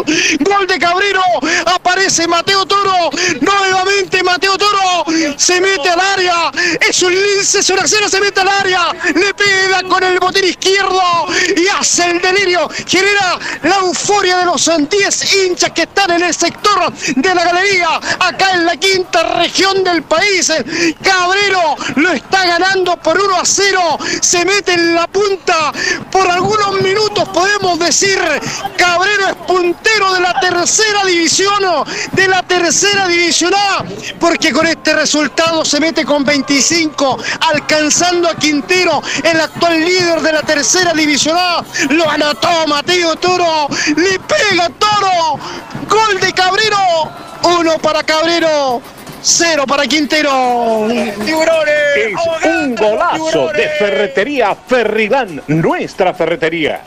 Gol de Cabrero. Aparece Mateo Toro. Nuevamente Mateo Toro. Se mete al área. Es un lince, es una acción, se mete al área. Le pega con el botín izquierdo y hace el delirio. Genera la euforia de los 10 hinchas que están en el sector de la galería. Acá en la quinta región del país. Cabrero lo está ganando por 1-0. Se mete en la punta. Por algunos minutos podemos decir Cabrero es puntero de la tercera división, de la tercera división A, porque con este resultado se mete con 25, alcanzando a Quintero, el actual líder de la tercera división A. Lo anotó Mateo Toro, le pega Toro, gol de Cabrero, 1 para Cabrero, 0 para Quintero. Es un golazo de Ferretería Ferridán, nuestra ferretería.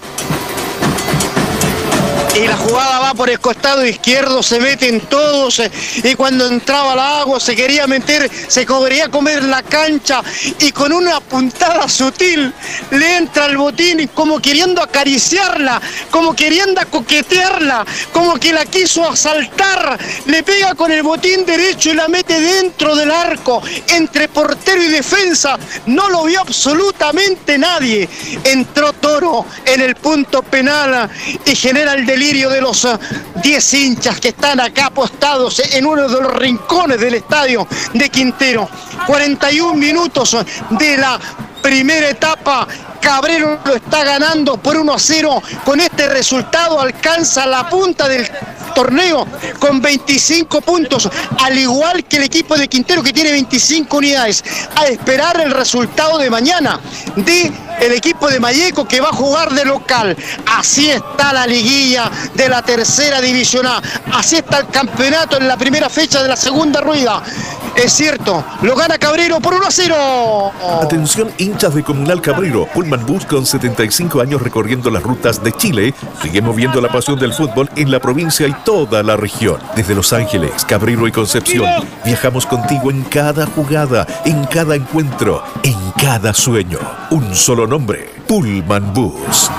Y la jugada va por el costado izquierdo, se meten todos y cuando entraba el agua se quería meter, se quería comer la cancha y con una puntada sutil le entra el botín como queriendo acariciarla, como queriendo coquetearla, como que la quiso asaltar, le pega con el botín derecho y la mete dentro del arco, entre portero y defensa, no lo vio absolutamente nadie. Entró Toro en el punto penal y genera el delirio de los 10 hinchas que están acá apostados en uno de los rincones del estadio de Quintero. 41 minutos de la primera etapa. Cabrero lo está ganando por 1-0. Con este resultado alcanza la punta del torneo con 25 puntos, al igual que el equipo de Quintero, que tiene 25 unidades. A esperar el resultado de mañana de el equipo de Malleco, que va a jugar de local. Así está la liguilla de la tercera división A. Así está el campeonato en la primera fecha de la segunda rueda. Es cierto, lo gana Cabrero por 1-0. Atención, hinchas de Comunal Cabrero. Pullman Bus, con 75 años recorriendo las rutas de Chile, sigue moviendo la pasión del fútbol en la provincia y toda la región. Desde Los Ángeles, Cabrero y Concepción, viajamos contigo en cada jugada, en cada encuentro, en cada sueño. Un solo nombre: Pullman Bus.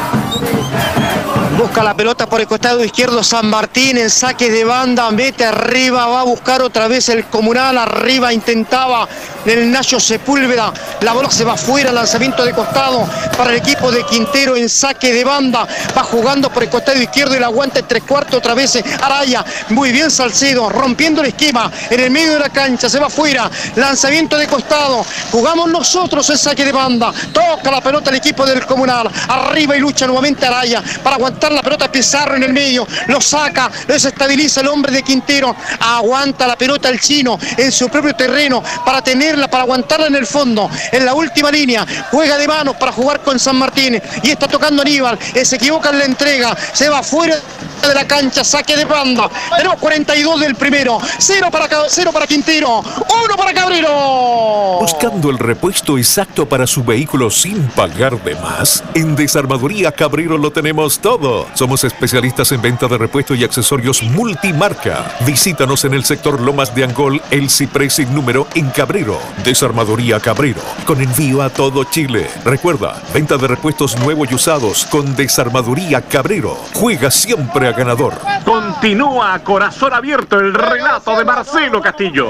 Busca la pelota por el costado izquierdo San Martín en saque de banda, mete arriba, va a buscar otra vez el Comunal, arriba intentaba el Nacho Sepúlveda, la bola se va afuera, lanzamiento de costado para el equipo de Quintero en saque de banda, va jugando por el costado izquierdo y la aguanta en 3/4 otra vez Araya, muy bien Salcedo, rompiendo el esquema en el medio de la cancha, se va afuera, lanzamiento de costado, jugamos nosotros en saque de banda, toca la pelota el equipo del Comunal, arriba y lucha nuevamente Araya para aguantar la pelota. Pizarro en el medio, lo saca, lo desestabiliza el hombre de Quintero, aguanta la pelota el chino en su propio terreno para tenerla, para aguantarla en el fondo, en la última línea, juega de manos para jugar con San Martín y está tocando Aníbal, se equivoca en la entrega, se va fuera de la cancha, saque de banda. Tenemos 42 del primero, 0 para Quintero, 1 para Cabrero. Buscando el repuesto exacto para su vehículo sin pagar de más, en Desarmadoría Cabrero lo tenemos todo. Somos especialistas en venta de repuestos y accesorios multimarca. Visítanos en el sector Lomas de Angol, El Ciprés sin número, en Cabrero. Desarmadoría Cabrero, con envío a todo Chile. Recuerda, venta de repuestos nuevos y usados con Desarmadoría Cabrero. Juega siempre a ganador. Continúa a corazón abierto el relato de Marcelo Castillo.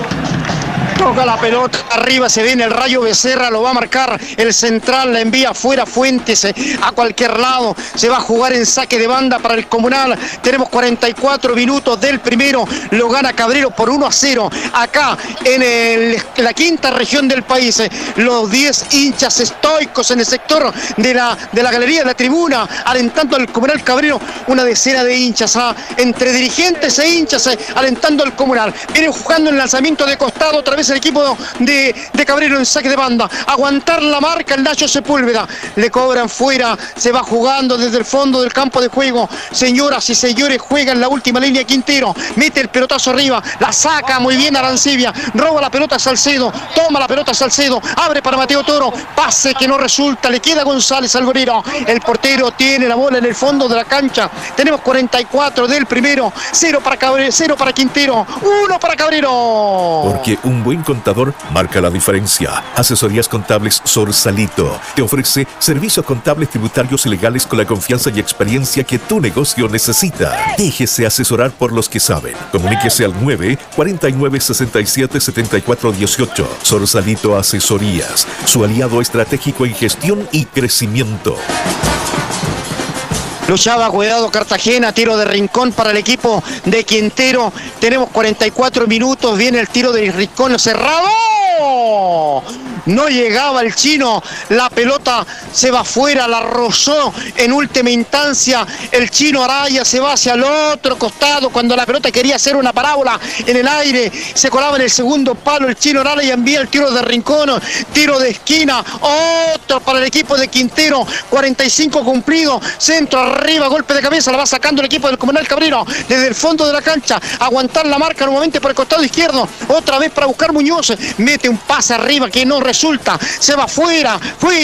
Toca la pelota arriba, se viene el Rayo Becerra, lo va a marcar el central, la envía fuera Fuentes a cualquier lado, se va a jugar en saque de banda para el Comunal. Tenemos 44 minutos del primero, lo gana Cabrero por 1-0 acá en la quinta región del país. Los 10 hinchas estoicos en el sector de la galería, de la tribuna, alentando al Comunal Cabrero, una decena de hinchas entre dirigentes e hinchas alentando al Comunal. Viene jugando en lanzamiento de costado otra vez el equipo de Cabrero en saque de banda, aguantar la marca el Nacho Sepúlveda, le cobran fuera, se va jugando desde el fondo del campo de juego. Señoras y señores, juega en la última línea Quintero, mete el pelotazo arriba, la saca muy bien Arancibia, roba la pelota a Salcedo, toma la pelota a Salcedo, abre para Mateo Toro, pase que no resulta, le queda González Alborero, el portero tiene la bola en el fondo de la cancha. Tenemos 44 del primero, 0 para Quintero, 1 para Cabrero. Porque un buen buen contador marca la diferencia. Asesorías Contables Sorsalito te ofrece servicios contables, tributarios y legales con la confianza y experiencia que tu negocio necesita. Déjese asesorar por los que saben. Comuníquese al 949-67-7418. Sorsalito Asesorías, su aliado estratégico en gestión y crecimiento. Luchaba, cuidado Cartagena, tiro de Rincón para el equipo de Quintero. Tenemos 44 minutos, viene el tiro de Rincón cerrado. No llegaba el chino, la pelota se va afuera, la rozó en última instancia. El chino Araya se va hacia el otro costado cuando la pelota quería hacer una parábola en el aire. Se colaba en el segundo palo el chino Araya, envía el tiro de Rincón, tiro de esquina, otro para el equipo de Quintero. 45 cumplido, centro arriba, golpe de cabeza, la va sacando el equipo del Comunal Cabrero desde el fondo de la cancha. Aguantar la marca nuevamente por el costado izquierdo, otra vez para buscar Muñoz, mete un pase arriba que no resulta, se va fuera.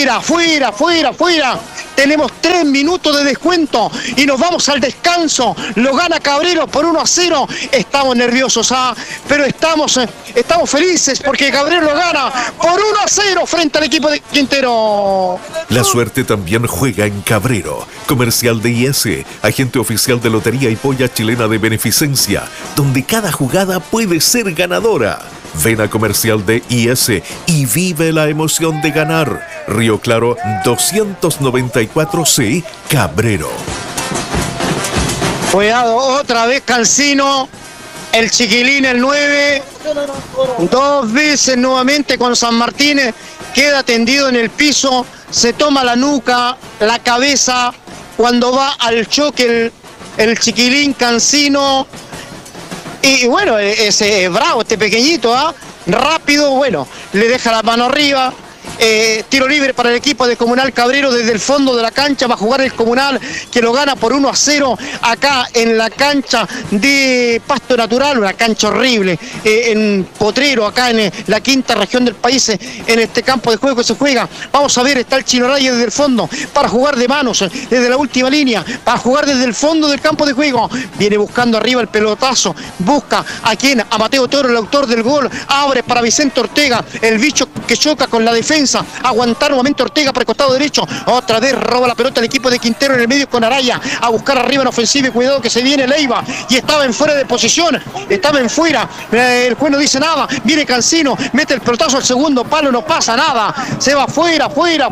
Tenemos 3 minutos de descuento y nos vamos al descanso. Lo gana Cabrero por 1-0. Estamos nerviosos, pero estamos felices porque Cabrero lo gana por 1-0 frente al equipo de Quintero. La suerte también juega en Cabrero. Comercial de IS, agente oficial de Lotería y Polla Chilena de Beneficencia, donde cada jugada puede ser ganadora. Ven a Comercial de IS y vive la emoción de ganar. Río Claro 294C, Cabrero. Cuidado, otra vez Cancino, el chiquilín, el 9, 2 veces nuevamente con San Martín, queda tendido en el piso, se toma la nuca, la cabeza, cuando va al choque el chiquilín Cancino. Y bueno, es bravo este pequeñito, rápido, bueno, le deja la mano arriba. Tiro libre para el equipo de Comunal Cabrero desde el fondo de la cancha. Va a jugar el Comunal, que lo gana por 1-0 acá en la cancha de Pasto Natural, una cancha horrible, en Potrero, acá en la quinta región del país, en este campo de juego que se juega. Vamos a ver, está el Chino Reyes desde el fondo para jugar de manos, desde la última línea, para jugar desde el fondo del campo de juego. Viene buscando arriba el pelotazo, busca a quien, a Mateo Toro, el autor del gol, abre para Vicente Ortega, el bicho que choca con la defensa. Aguantar nuevamente Ortega por el costado derecho, otra vez roba la pelota el equipo de Quintero en el medio con Araya, a buscar arriba en ofensiva y cuidado que se viene Leiva y estaba en fuera de posición, estaba en fuera, el juez no dice nada, viene Cancino, mete el pelotazo al segundo palo, no pasa nada, se va fuera.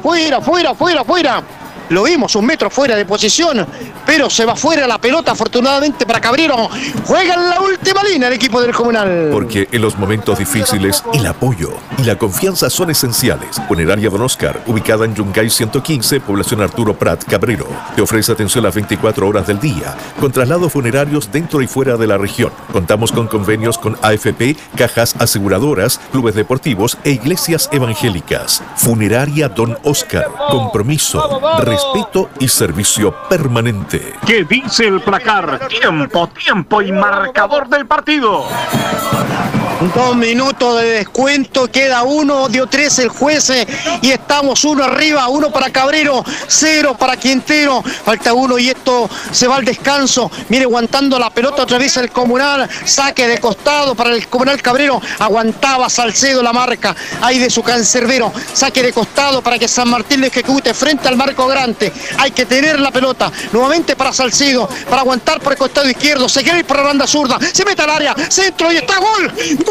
Lo vimos 1 metro fuera de posición, pero se va fuera la pelota, afortunadamente para Cabrero. Juega en la última línea el equipo del Comunal. Porque en los momentos difíciles, el apoyo y la confianza son esenciales. Funeraria Don Oscar, ubicada en Yungay 115, población Arturo Prat, Cabrero. Te ofrece atención las 24 horas del día, con traslados funerarios dentro y fuera de la región. Contamos con convenios con AFP, cajas aseguradoras, clubes deportivos e iglesias evangélicas. Funeraria Don Oscar. Compromiso, respeto y servicio permanente. ¿Qué dice el placar? Tiempo y marcador del partido. 2 minutos de descuento, queda 1, dio 3 el juez y estamos 1 arriba, 1 para Cabrero, 0 para Quintero, falta 1 y esto se va al descanso. Viene aguantando la pelota otra vez el Comunal, saque de costado para el Comunal Cabrero, aguantaba Salcedo la marca ahí de su cancerbero, saque de costado para que San Martín lo ejecute frente al marco grande. Hay que tener la pelota nuevamente para Salcedo, para aguantar por el costado izquierdo, se quiere ir por la banda zurda, se mete al área, centro y está gol. ¡Gol!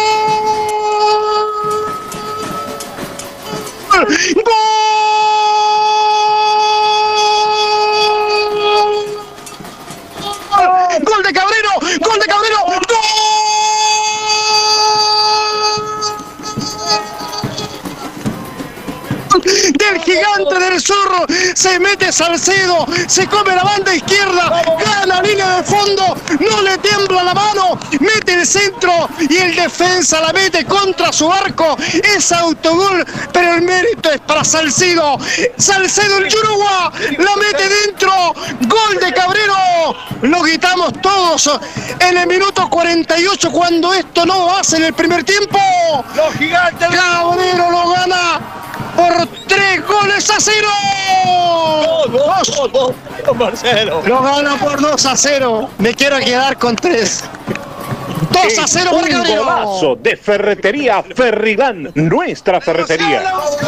¡Gol de Cabrero! ¡Gol de Cabrero! ¡Gol! Del gigante del Zorro, se mete Salcedo, se come la banda izquierda, gana línea de fondo, no le tiembla la mano, mete el centro y el defensa la mete contra su arco, es autogol, pero el mérito es para Salcedo, Salcedo el Yurugua, la mete dentro, gol de Cabrero, lo gritamos todos en el minuto 48 cuando esto no hace en el primer tiempo, los gigantes Cabrero lo gana por 3-0. Marcelo. Lo gana por 2-0. Me quiero quedar con 3. 2-0 para Cabrero. Un golazo de Ferretería Ferrilán, nuestra ferretería.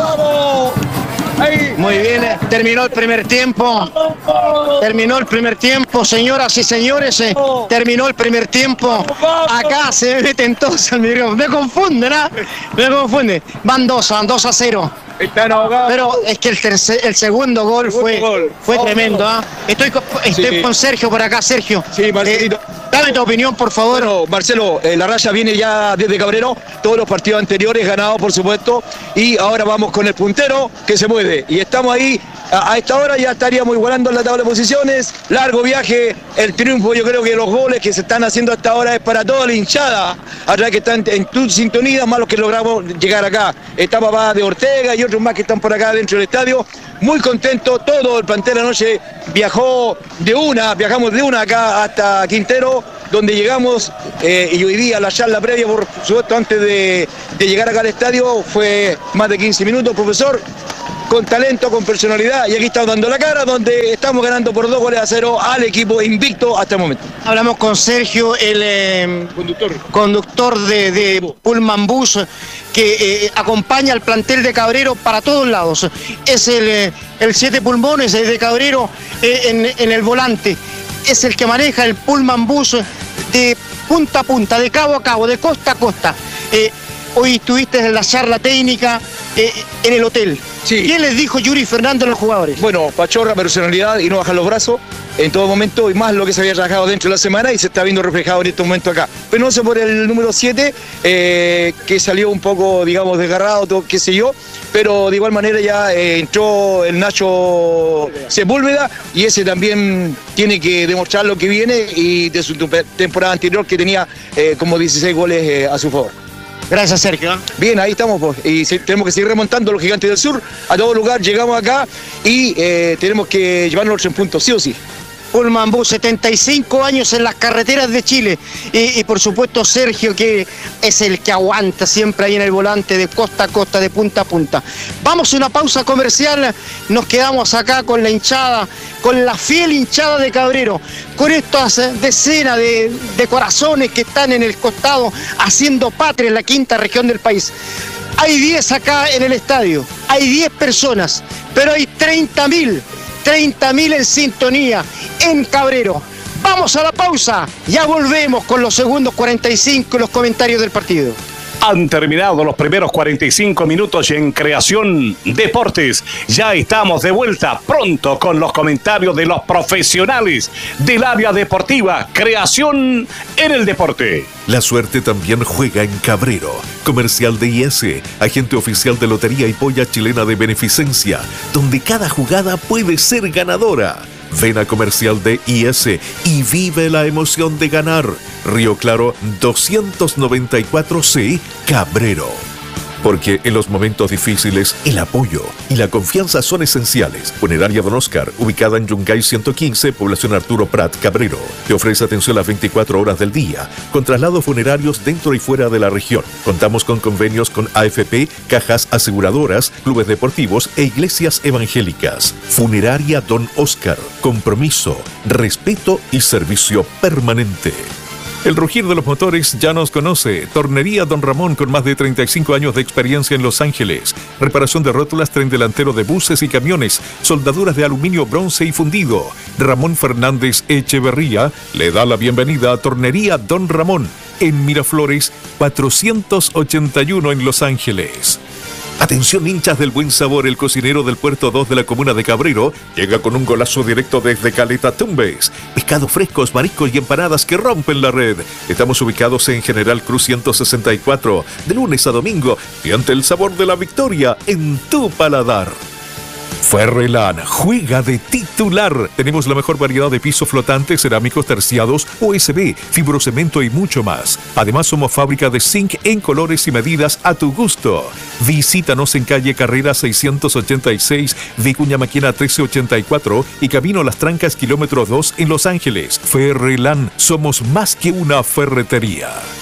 Muy bien, terminó el primer tiempo. Terminó el primer tiempo, señoras y señores. Terminó el primer tiempo. Acá se meten todos al micrófono. Me confunden, ¿ah? Me confunden. Van 2-0. Están ahogados. Pero es que el segundo gol fue tremendo, ¿ah? Estoy con Sergio por acá, Sergio. Sí, Marcelito. Dame tu opinión, por favor. Bueno, Marcelo, la raya viene ya desde Cabrero, todos los partidos anteriores ganados, por supuesto, y ahora vamos con el puntero que se mueve. Y estamos ahí, a esta hora ya estaríamos igualando en la tabla de posiciones, largo viaje, el triunfo, yo creo que los goles que se están haciendo hasta ahora es para toda la hinchada, atrás que están en tu sintonía, más los que logramos llegar acá. Está papá de Ortega y otros más que están por acá dentro del estadio. Muy contento, todo el plantel anoche viajamos de una acá hasta Quintero, donde llegamos y hoy día la charla previa, por supuesto, antes de llegar acá al estadio, fue más de 15 minutos, profesor, con talento, con personalidad, y aquí estamos dando la cara, donde estamos ganando por 2-0 al equipo invicto hasta el momento. Hablamos con Sergio, el conductor de Pullman Bus, que acompaña al plantel de Cabrero para todos lados. Es el 7 pulmones de Cabrero en el volante. Es el que maneja el Pullman Bus de punta a punta, de cabo a cabo, de costa a costa. Hoy estuviste en la charla técnica en el hotel. Sí. ¿Quién les dijo Yuri Fernández a los jugadores? Bueno, pachorra, personalidad y no bajar los brazos en todo momento, y más lo que se había trabajado dentro de la semana y se está viendo reflejado en este momento acá. Pero no sé por el número 7, que salió un poco, digamos, desgarrado, todo, qué sé yo, pero de igual manera ya entró el Nacho Sepúlveda, y ese también tiene que demostrar lo que viene y de su temporada anterior, que tenía como 16 goles a su favor. Gracias, Sergio. Bien, ahí estamos, pues, y tenemos que seguir remontando los Gigantes del Sur. A todo lugar llegamos acá y tenemos que llevarnos los 3 puntos, sí o sí. Pullman Bus, 75 años en las carreteras de Chile. Y por supuesto Sergio, que es el que aguanta siempre ahí en el volante de costa a costa, de punta a punta. Vamos a una pausa comercial, nos quedamos acá con la hinchada, con la fiel hinchada de Cabrero, con estas decenas de corazones que están en el costado haciendo patria en la quinta región del país. Hay 10 acá en el estadio, hay 10 personas, pero hay 30.000 en sintonía en Cabrero. Vamos a la pausa, ya volvemos con los segundos 45 y los comentarios del partido. Han terminado los primeros 45 minutos en Creación Deportes. Ya estamos de vuelta pronto con los comentarios de los profesionales del área deportiva. Creación en el deporte. La suerte también juega en Cabrero. Comercial de IS, agente oficial de Lotería y Polla Chilena de Beneficencia, donde cada jugada puede ser ganadora. Ven a Comercial de IS y vive la emoción de ganar. Río Claro 294C, Cabrero. Porque en los momentos difíciles, el apoyo y la confianza son esenciales. Funeraria Don Oscar, ubicada en Yungay 115, población Arturo Prat, Cabrero. Te ofrece atención las 24 horas del día, con traslados funerarios dentro y fuera de la región. Contamos con convenios con AFP, cajas aseguradoras, clubes deportivos e iglesias evangélicas. Funeraria Don Oscar, compromiso, respeto y servicio permanente. El rugir de los motores ya nos conoce. Tornería Don Ramón, con más de 35 años de experiencia en Los Ángeles. Reparación de rótulas, tren delantero de buses y camiones, soldaduras de aluminio, bronce y fundido. Ramón Fernández Echeverría le da la bienvenida a Tornería Don Ramón, en Miraflores 481 en Los Ángeles. Atención, hinchas del buen sabor, el cocinero del Puerto 2 de la comuna de Cabrero llega con un golazo directo desde Caleta Tumbes. Pescados frescos, mariscos y empanadas que rompen la red. Estamos ubicados en General Cruz 164, de lunes a domingo, y ante el sabor de la victoria en tu paladar. Ferrelan juega de titular. Tenemos la mejor variedad de pisos flotantes, cerámicos terciados, USB, fibrocemento y mucho más. Además, somos fábrica de zinc en colores y medidas a tu gusto. Visítanos en calle Carrera 686, Vicuña Maquena 1384 y Camino Las Trancas, kilómetro 2 en Los Ángeles. Ferrelan, somos más que una ferretería.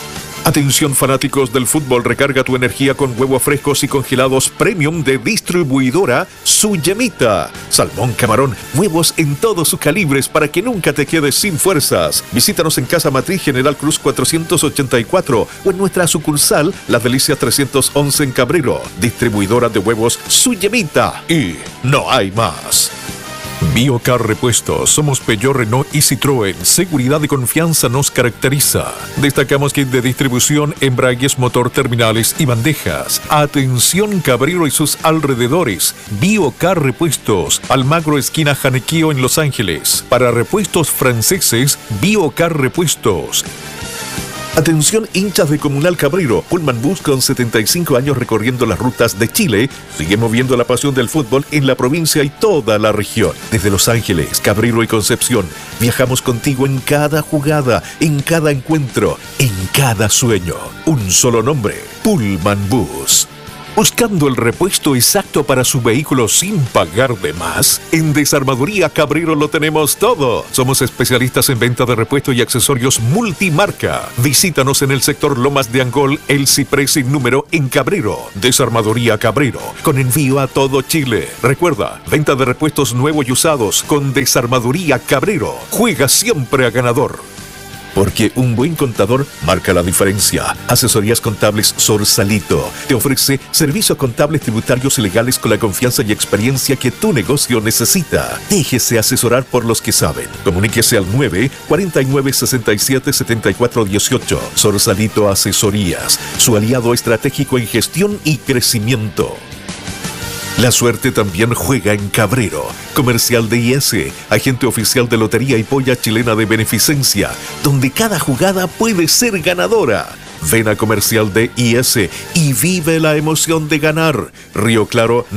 Atención fanáticos del fútbol, recarga tu energía con huevos frescos y congelados premium de distribuidora Su Yemita. Salmón, camarón, huevos en todos sus calibres para que nunca te quedes sin fuerzas. Visítanos en Casa Matriz General Cruz 484 o en nuestra sucursal Las Delicias 311 en Cabrero. Distribuidora de huevos Su Yemita. Y no hay más. Biocar Repuestos, somos Peugeot, Renault y Citroën. Seguridad y confianza nos caracteriza. Destacamos kit de distribución, embragues, motor, terminales y bandejas. Atención Cabrero y sus alrededores. Biocar Repuestos, Almagro esquina Janequeo en Los Ángeles. Para repuestos franceses, Biocar Repuestos. Atención hinchas de Comunal Cabrero, Pullman Bus con 75 años recorriendo las rutas de Chile, sigue moviendo la pasión del fútbol en la provincia y toda la región. Desde Los Ángeles, Cabrero y Concepción, viajamos contigo en cada jugada, en cada encuentro, en cada sueño. Un solo nombre, Pullman Bus. Buscando el repuesto exacto para su vehículo sin pagar de más, en Desarmadoría Cabrero lo tenemos todo. Somos especialistas en venta de repuestos y accesorios multimarca. Visítanos en el sector Lomas de Angol, El Ciprés sin número en Cabrero. Desarmadoría Cabrero, con envío a todo Chile. Recuerda, venta de repuestos nuevos y usados con Desarmadoría Cabrero. Juega siempre a ganador. Porque un buen contador marca la diferencia. Asesorías Contables Sorsalito te ofrece servicios contables, tributarios y legales con la confianza y experiencia que tu negocio necesita. Déjese asesorar por los que saben. Comuníquese al 9-4967-7418. Sorsalito Asesorías, su aliado estratégico en gestión y crecimiento. La suerte también juega en Cabrero. Comercial de IS, agente oficial de Lotería y Polla Chilena de Beneficencia, donde cada jugada puede ser ganadora. Ven a Comercial de IS y vive la emoción de ganar. Río Claro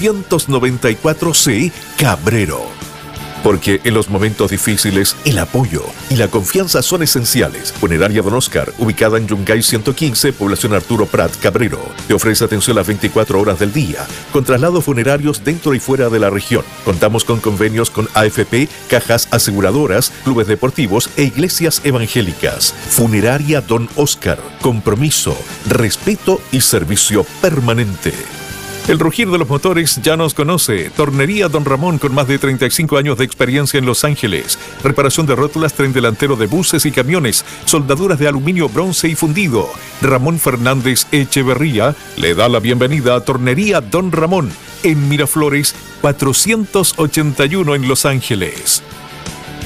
294C, Cabrero. Porque en los momentos difíciles, el apoyo y la confianza son esenciales. Funeraria Don Oscar, ubicada en Yungay 115, población Arturo Prat, Cabrero. Te ofrece atención las 24 horas del día, con traslados funerarios dentro y fuera de la región. Contamos con convenios con AFP, cajas aseguradoras, clubes deportivos e iglesias evangélicas. Funeraria Don Oscar, compromiso, respeto y servicio permanente. El rugir de los motores ya nos conoce. Tornería Don Ramón, con más de 35 años de experiencia en Los Ángeles. Reparación de rótulas, tren delantero de buses y camiones, soldaduras de aluminio, bronce y fundido. Ramón Fernández Echeverría le da la bienvenida a Tornería Don Ramón en Miraflores 481 en Los Ángeles.